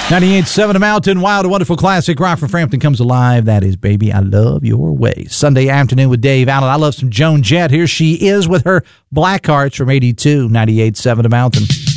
98.7 The Mountain, wild and wonderful classic rock from Frampton comes alive. That is Baby, I Love Your Way. Sunday afternoon with Dave Allen. I love some Joan Jett. Here she is with her Black Hearts from 82, 98.7 The Mountain.